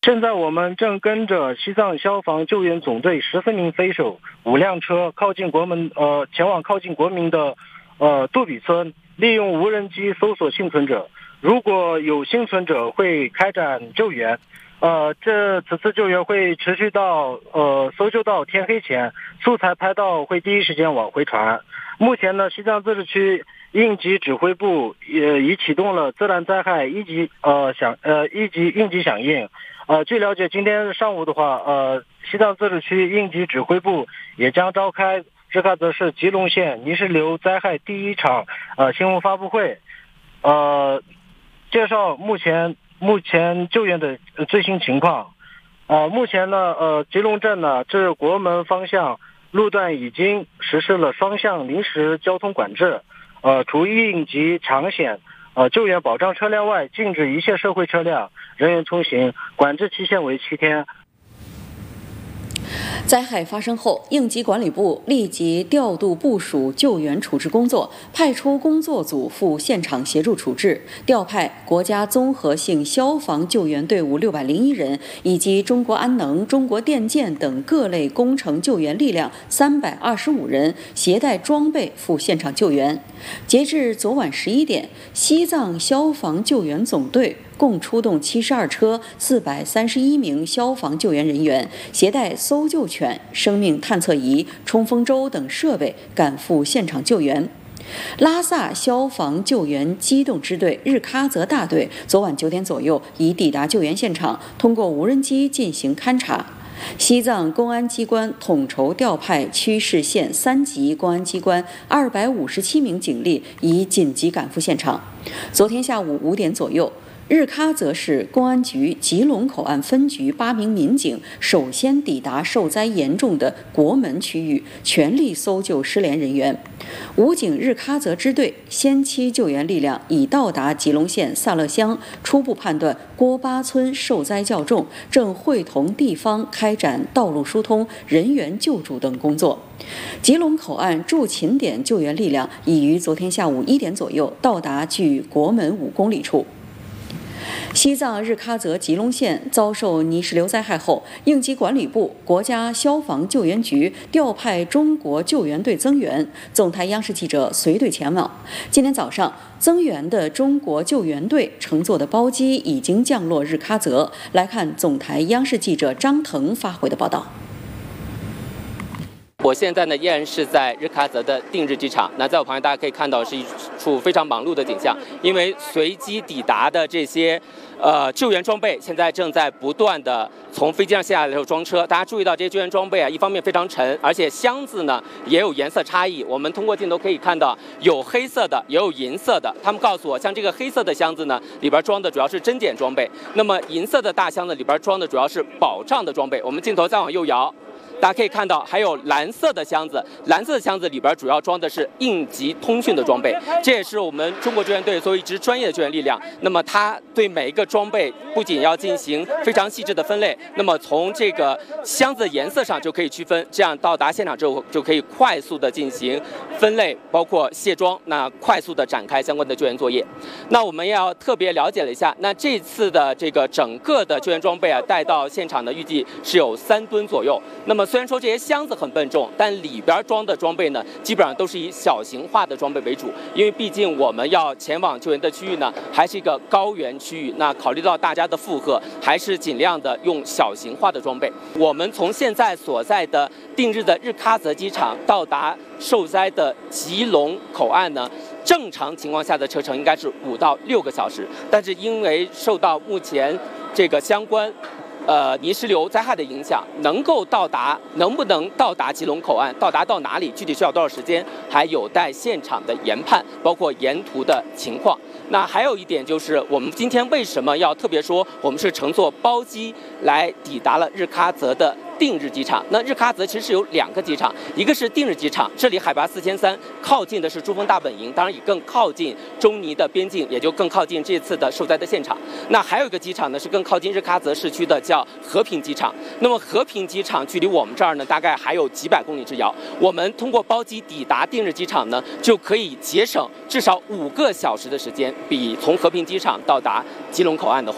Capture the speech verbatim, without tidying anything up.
现在我们正跟着西藏消防救援总队十四名飞手、五辆车靠近国门，呃，前往靠近国民的呃杜比村，利用无人机搜索幸存者。如果有幸存者，会开展救援。呃，这此次救援会持续到呃搜救到天黑前，素材拍到会第一时间往回传。目前呢，西藏自治区应急指挥部也已启动了自然灾害一级呃响呃一级应急响应。呃，据了解，今天上午的话，呃，西藏自治区应急指挥部也将召开日喀则市吉隆县泥石流灾害第一场呃新闻发布会，呃，介绍目前目前救援的最新情况。呃，目前呢，呃，吉隆镇呢至国门方向路段已经实施了双向临时交通管制，呃，除应急抢险。呃，救援保障车辆外，禁止一切社会车辆人员通行，管制期限为七天。 灾害发生后，应急管理部立即调度部署救援处置工作，派出工作组赴现场协助处置，调派国家综合性消防救援队伍六百零一人，以及中国安能、中国电建等各类工程救援力量三百二十五人，携带装备赴现场救援。截至昨晚十一点，西藏消防救援总队共出动七十二车、四百三十一名消防救援人员，携带搜救犬、生命探测仪、冲锋舟等设备赶赴现场救援。拉萨消防救援机动支队日喀则大队昨晚九点左右已抵达救援现场，通过无人机进行勘查。西藏公安机关统筹调派区市县三级公安机关二百五十七名警力，已紧急赶赴现场。昨天下午五点左右，日喀则市公安局吉隆口岸分局八名民警首先抵达受灾严重的国门区域，全力搜救失联人员。武警日喀则支队先期救援力量已到达吉隆县萨勒乡，初步判断郭巴村受灾较重，正会同地方开展道路疏通、人员救助等工作。吉隆口岸驻勤点救援力量已于昨天下午一点左右到达距国门五公里处。西藏日喀则吉隆县遭受泥石流灾害后，应急管理部、国家消防救援局调派中国救援队增援，总台央视记者随队前往。今天早上，增援的中国救援队乘坐的包机已经降落日喀则。来看总台央视记者张腾发回的报道。 我现在呢依然是在日喀则的定日机场，那在我旁边大家可以看到是一处非常忙碌的景象，因为随机抵达的这些呃救援装备现在正在不断的从飞机上下来的时候装车。大家注意到这些救援装备啊，一方面非常沉，而且箱子呢也有颜色差异。我们通过镜头可以看到，有黑色的，也有银色的。他们告诉我，像这个黑色的箱子呢，里边装的主要是侦检装备；那么银色的大箱子里边装的主要是保障的装备。我们镜头再往右摇。大家可以看到，还有蓝色的箱子，蓝色的箱子里边主要装的是应急通讯的装备，这也是我们中国救援队作为一支专业的救援力量，那么它对每一个装备不仅要进行非常细致的分类，那么从这个箱子颜色上就可以区分，这样到达现场之后就可以快速的进行分类，包括卸装，那快速的展开相关的救援作业。那我们也要特别了解了一下，那这次的这个整个的救援装备啊，带到现场的预计是有三吨左右。那么虽然说这些箱子很笨重，但里边装的装备呢，基本上都是以小型化的装备为主，因为毕竟我们要前往救援的区域呢，还是一个高原区域。那考虑到大家的负荷，还是尽量的用小型化的装备。我们从现在所在的定日的日喀则机场到达受灾的吉隆口岸呢，正常情况下的车程应该是五到六个小时，但是因为受到目前这个相关呃，泥石流灾害的影响，能够到达，能不能到达吉隆口岸，到达到哪里，具体需要多少时间，还有待现场的研判，包括沿途的情况。那还有一点就是，我们今天为什么要特别说，我们是乘坐包机来抵达了日喀则的定日机场？那日喀则其实是有两个机场，一个是定日机场，这里海拔四千三，靠近的是珠峰大本营，当然也更靠近中尼的边境，也就更靠近这次的受灾的现场。那还有一个机场呢，是更靠近日喀则市区的，叫和平机场。那么和平机场距离我们这儿呢，大概还有几百公里之遥。我们通过包机抵达定日机场呢，就可以节省至少五个小时的时间，比从和平机场到达吉隆口岸的话。